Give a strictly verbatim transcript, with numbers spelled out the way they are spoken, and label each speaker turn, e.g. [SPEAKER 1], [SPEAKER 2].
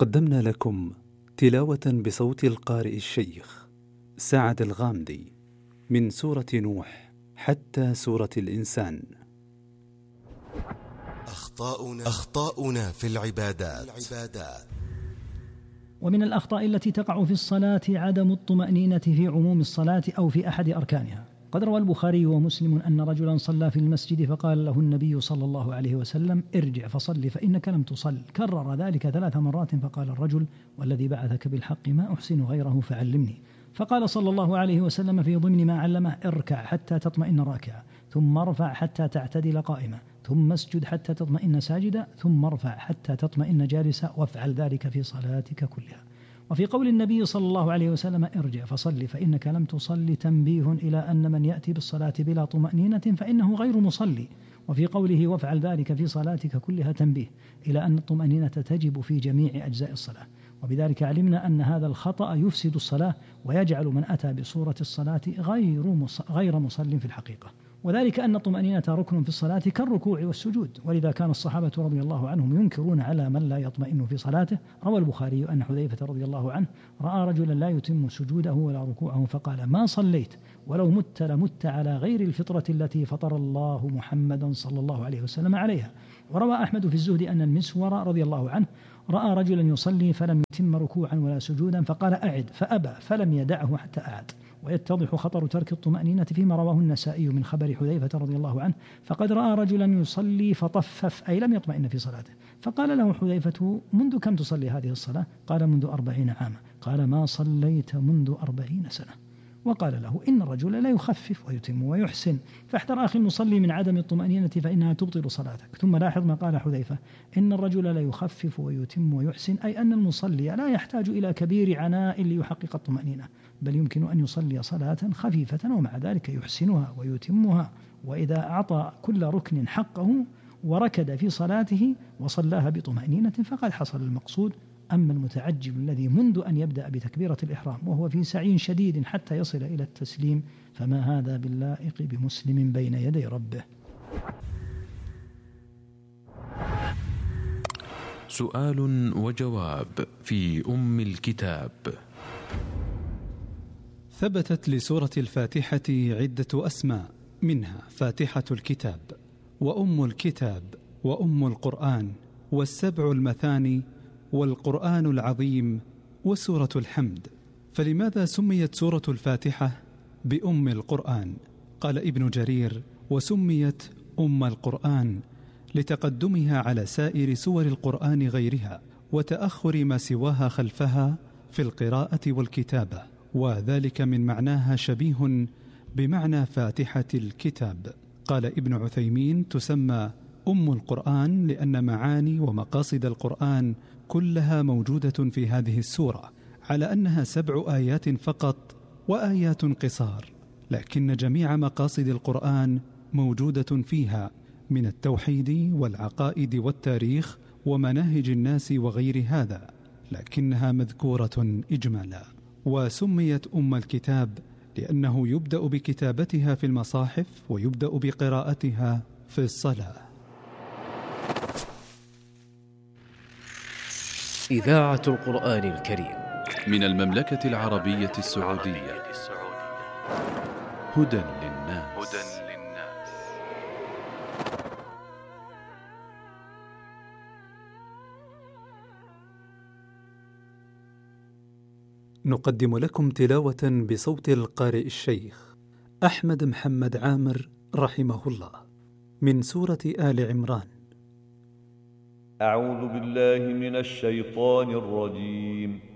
[SPEAKER 1] قدمنا لكم تلاوة بصوت القارئ الشيخ سعد الغامدي من سورة نوح حتى سورة الإنسان.
[SPEAKER 2] أخطاؤنا, أخطاؤنا في العبادات. العبادات
[SPEAKER 3] ومن الأخطاء التي تقع في الصلاة عدم الطمأنينة في عموم الصلاة أو في أحد أركانها. قد روى البخاري ومسلم أن رجلا صلى في المسجد فقال له النبي صلى الله عليه وسلم: ارجع فصل فإنك لم تصل. كرر ذلك ثلاث مرات فقال الرجل: والذي بعثك بالحق ما أحسن غيره فعلمني. فقال صلى الله عليه وسلم في ضمن ما علمه: اركع حتى تطمئن راكعا، ثم ارفع حتى تعتدل قائما، ثم اسجد حتى تطمئن ساجدا، ثم ارفع حتى تطمئن جالسا، وافعل ذلك في صلاتك كلها. وفي قول النبي صلى الله عليه وسلم: ارجع فصل فإنك لم تصل تنبيه إلى أن من يأتي بالصلاة بلا طمأنينة فإنه غير مصلي. وفي قوله: وافعل ذلك في صلاتك كلها تنبيه إلى أن الطمأنينة تجب في جميع أجزاء الصلاة. وبذلك علمنا أن هذا الخطأ يفسد الصلاة ويجعل من أتى بصورة الصلاة غير غير مصل في الحقيقة. وذلك أن الطمأنينة ركن في الصلاة كالركوع والسجود، ولذا كان الصحابة رضي الله عنهم ينكرون على من لا يطمئن في صلاته. روى البخاري أن حذيفة رضي الله عنه رأى رجلا لا يتم سجوده ولا ركوعه فقال: ما صليت ولو مت لمت على غير الفطرة التي فطر الله محمدا صلى الله عليه وسلم عليها. وروى أحمد في الزهد أن المسور رضي الله عنه رأى رجلا يصلي فلم يتم ركوعا ولا سجودا فقال: أعد، فأبى فلم يدعه حتى أعد. ويتضح خطر ترك الطمأنينة فيما رواه النسائي من خبر حذيفة رضي الله عنه: فقد رأى رجلا يصلي فطفف، أي لم يطمئن في صلاته، فقال له حذيفة: منذ كم تصلي هذه الصلاة؟ قال: منذ أربعين عاما. قال: ما صليت منذ أربعين سنة. وقال له: إن الرجل لا يخفف ويتم ويحسن، فاحذر أخي المصلي من عدم الطمأنينة فإنها تبطل صلاتك. ثم لاحظ ما قال حذيفة: إن الرجل لا يخفف ويتم ويحسن، أي أن المصلي لا يحتاج إلى كبير عناء ليحقق الطمأنينة، بل يمكن أن يصلي صلاة خفيفة ومع ذلك يحسنها ويتمها. وإذا أعطى كل ركن حقه وركد في صلاته وصلاها بطمأنينة فقد حصل المقصود. أما المتعجل الذي منذ أن يبدأ بتكبيرة الإحرام وهو في سعي شديد حتى يصل إلى التسليم فما هذا باللائق بمسلم بين يدي ربه.
[SPEAKER 4] سؤال وجواب في أم الكتاب.
[SPEAKER 1] ثبتت لسورة الفاتحة عدة أسماء، منها فاتحة الكتاب، وأم الكتاب، وأم القرآن، والسبع المثاني، والقرآن العظيم، وسورة الحمد. فلماذا سميت سورة الفاتحة بأم القرآن؟ قال ابن جرير: وسميت أم القرآن لتقدمها على سائر سور القرآن غيرها وتأخر ما سواها خلفها في القراءة والكتابة، وذلك من معناها شبيه بمعنى فاتحة الكتاب. قال ابن عثيمين: تسمى أم القرآن لأن معاني ومقاصد القرآن كلها موجودة في هذه السورة، على أنها سبع آيات فقط وآيات قصار، لكن جميع مقاصد القرآن موجودة فيها من التوحيد والعقائد والتاريخ ومناهج الناس وغير هذا، لكنها مذكورة إجمالا. وسميت أم الكتاب لأنه يبدأ بكتابتها في المصاحف ويبدأ بقراءتها في الصلاة.
[SPEAKER 5] إذاعة القرآن الكريم
[SPEAKER 4] من المملكة العربية السعودية. هدى للناس.
[SPEAKER 1] نقدم لكم تلاوة بصوت القارئ الشيخ أحمد محمد عامر رحمه الله من سورة آل عمران.
[SPEAKER 6] أعوذ بالله من الشيطان الرجيم.